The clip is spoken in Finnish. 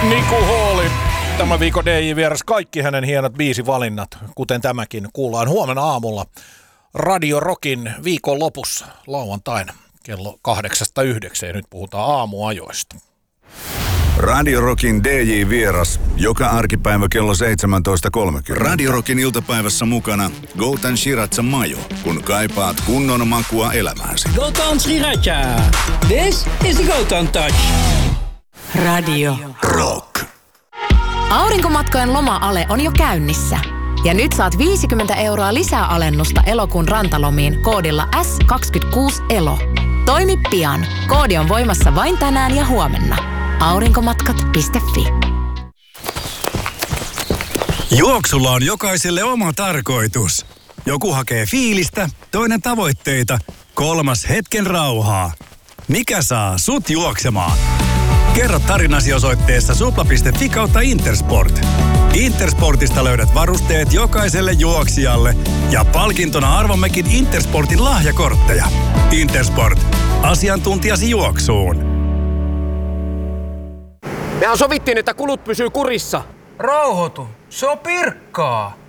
Niku Hall, tämä viikon DJ-vieras, kaikki hänen hienot biisivalinnat, kuten tämäkin, kuullaan huomenna aamulla Radio Rockin viikon lopussa lauantaina kello 8-9. Nyt puhutaan aamuajoista. Radio Rockin DJ-vieras joka arkipäivä kello 17.30. Radio Rockin iltapäivässä mukana Goutan Shiratsa Majo, kun kaipaat kunnon makua elämääsi. Goutan Shiratsa. This is the Goutan Touch. Radio Rock. Aurinkomatkojen loma-ale on jo käynnissä. Ja nyt saat 50 € lisää alennusta elokuun rantalomiin koodilla S26ELO. Toimi pian. Koodi on voimassa vain tänään ja huomenna. Aurinkomatkat.fi. Juoksulla on jokaiselle oma tarkoitus. Joku hakee fiilistä, toinen tavoitteita, kolmas hetken rauhaa. Mikä saa sut juoksemaan? Kerro tarinasi osoitteessa supla.fi/Intersport. Intersportista löydät varusteet jokaiselle juoksijalle ja palkintona arvommekin Intersportin lahjakortteja. Intersport. Asiantuntijasi juoksuun. Mehän sovittiin, että kulut pysyy kurissa. Rauhoitu. Se on pirkkaa.